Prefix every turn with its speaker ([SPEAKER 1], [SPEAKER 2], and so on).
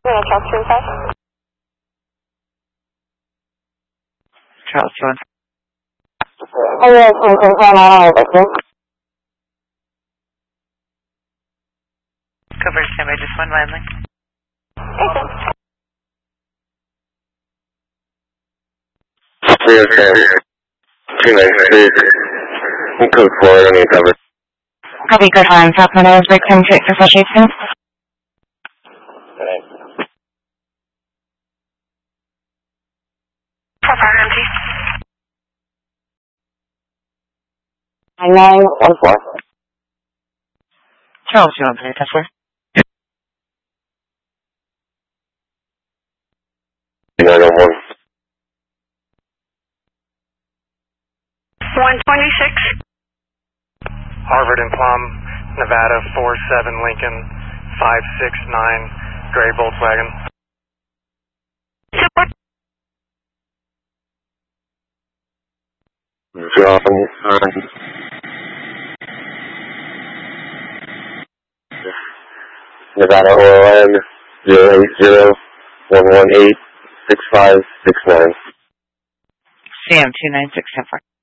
[SPEAKER 1] gonna Charles 215.
[SPEAKER 2] Charles 215.
[SPEAKER 1] Oh, yes,
[SPEAKER 2] Cover standby, just one landing.
[SPEAKER 3] Okay. 296. Code 4, I need cover.
[SPEAKER 1] Copy, good one. Falcon is victim to exfiltration. empty. 914.
[SPEAKER 2] Charles 215, Tesla.
[SPEAKER 3] 901.
[SPEAKER 1] 126.
[SPEAKER 4] Harvard and Plum, Nevada 47 Lincoln 569 gray Volkswagen.
[SPEAKER 3] Dropping. Nevada OLN 080-118-6569.
[SPEAKER 2] CM 296, 10-4.